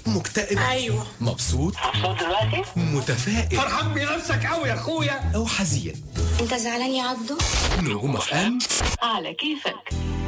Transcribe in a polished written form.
مكتئب؟ ايوه. مبسوط دلوقتي؟ متفائل فرحان بنفسك قوي يا اخويا أو حزين؟ انت زعلان يا عبدو؟ نجوم FM على كيفك.